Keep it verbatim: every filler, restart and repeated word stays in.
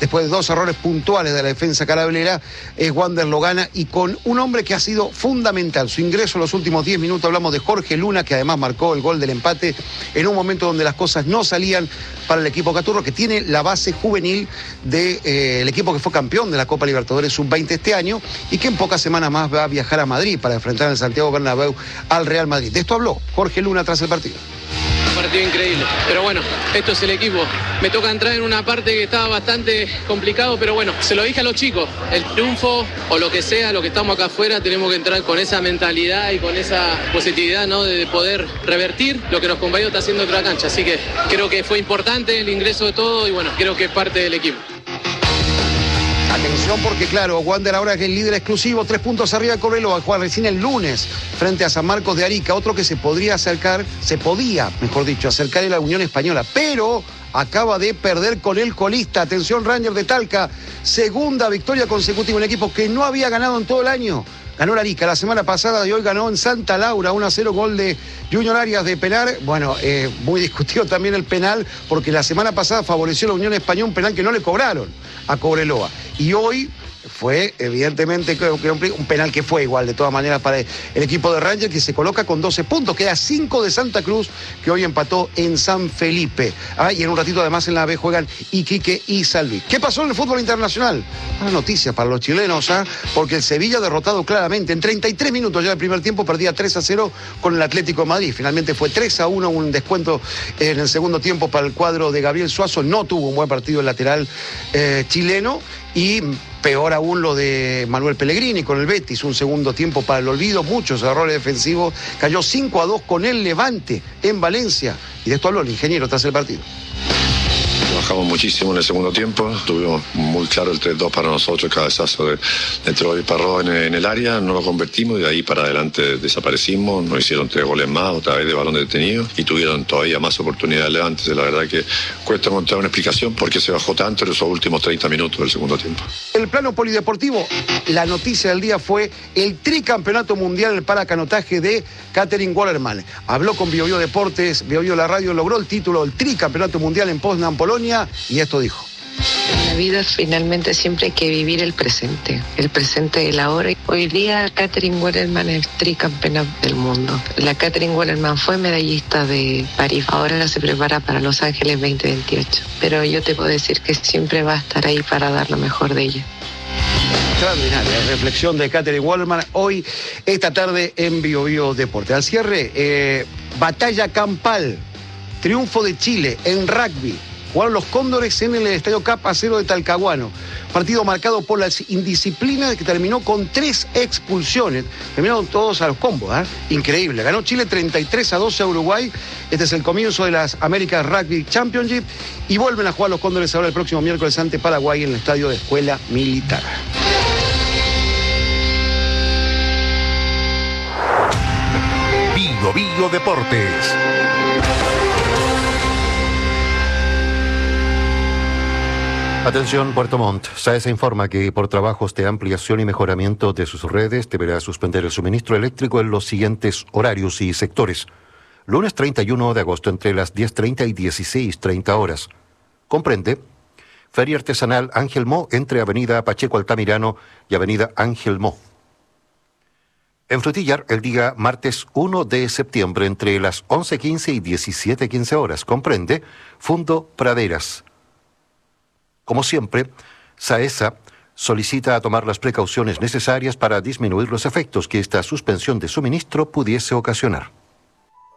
después de dos errores puntuales de la defensa carablera, es Wander lo gana, y con un hombre que ha sido fundamental. Su ingreso en los últimos diez minutos, hablamos de Jorge Luna, que además marcó el gol del empate en un momento donde las cosas no salían para el equipo caturro, que tiene la base juvenil del de, eh, equipo que fue campeón de la Copa Libertadores sub veinte este año y que en pocas semanas más va a viajar a Madrid para enfrentar en Santiago Bernabéu al Real Madrid. De esto habló Jorge Luna tras el partido. Un partido increíble, pero bueno, esto es el equipo. Me toca entrar en una parte que estaba bastante complicado, pero bueno, se lo dije a los chicos, el triunfo o lo que sea, lo que estamos acá afuera, tenemos que entrar con esa mentalidad y con esa positividad, ¿no?, de poder revertir lo que nos compañeros está haciendo dentro de la cancha. Así que creo que fue importante el ingreso de todo y bueno, creo que es parte del equipo. Atención porque claro, Wander ahora que es el líder exclusivo, tres puntos arriba de Cobreloa, va a jugar recién el lunes frente a San Marcos de Arica, otro que se podría acercar, se podía, mejor dicho, acercar a la Unión Española, pero acaba de perder con el colista. Atención, Rangers de Talca, segunda victoria consecutiva, un equipo que no había ganado en todo el año. Ganó el Arica la semana pasada y hoy ganó en Santa Laura, uno a cero, gol de Junior Arias de penal. Bueno, eh, muy discutido también el penal, porque la semana pasada favoreció a la Unión Española un penal que no le cobraron a Cobreloa. Y hoy fue, evidentemente, un penal que fue igual, de todas maneras, para el equipo de Rangers, que se coloca con doce puntos. Queda cinco de Santa Cruz, que hoy empató en San Felipe. Ah, y en un ratito, además, en la B juegan Iquique y Salvi. ¿Qué pasó en el fútbol internacional? Una noticia para los chilenos, ¿ah? Porque el Sevilla, derrotado claramente en treinta y tres minutos ya del primer tiempo, perdía tres a cero con el Atlético de Madrid. Finalmente fue tres a uno, un descuento en el segundo tiempo para el cuadro de Gabriel Suazo. No tuvo un buen partido el lateral eh, chileno. Y peor aún lo de Manuel Pellegrini con el Betis, un segundo tiempo para el olvido, muchos errores defensivos, cayó cinco a dos con el Levante en Valencia, y de esto habló el ingeniero tras el partido. Bajamos muchísimo en el segundo tiempo, tuvimos muy claro el tres dos para nosotros, el cabezazo de, de Troy Parró en, en el área, no lo convertimos y de ahí para adelante desaparecimos, nos hicieron tres goles más, otra vez de balón detenido y tuvieron todavía más oportunidades Levante. La verdad que cuesta encontrar una explicación por qué se bajó tanto en esos últimos treinta minutos del segundo tiempo. En el plano polideportivo, la noticia del día fue el tricampeonato mundial para canotaje de Katherine Wallerman. Habló con Bio Bio Deportes, Bio Bio La Radio, logró el título del tricampeonato mundial en Poznan, Polonia, y esto dijo. En la vida finalmente siempre hay que vivir el presente, el presente de la hora. Hoy día Katherine Wallerman es tricampeona del mundo. La Katherine Wallerman fue medallista de París, ahora se prepara para Los Ángeles veinte veintiocho. Pero yo te puedo decir que siempre va a estar ahí para dar lo mejor de ella. Extraordinaria reflexión de Katherine Wallerman hoy, esta tarde en Bio Bio Deportes. Al cierre, eh, batalla campal, triunfo de Chile en rugby. Jugaron los Cóndores en el Estadio Cap a cero de Talcahuano. Partido marcado por la indisciplina que terminó con tres expulsiones. Terminaron todos a los combos, ¿eh? Increíble. Ganó Chile treinta y tres a doce a Uruguay. Este es el comienzo de las American Rugby Championship. Y vuelven a jugar los Cóndores ahora el próximo miércoles ante Paraguay en el Estadio de Escuela Militar. Bio Bio Deportes. Atención, Puerto Montt. SAESA informa que por trabajos de ampliación y mejoramiento de sus redes deberá suspender el suministro eléctrico en los siguientes horarios y sectores. Lunes treinta y uno de agosto entre las diez treinta y dieciséis treinta horas. Comprende Feria Artesanal Ángel Mo entre Avenida Pacheco Altamirano y Avenida Ángel Mo. En Frutillar, el día martes uno de septiembre entre las once quince y diecisiete quince horas. Comprende Fundo Praderas. Como siempre, SAESA solicita tomar las precauciones necesarias para disminuir los efectos que esta suspensión de suministro pudiese ocasionar.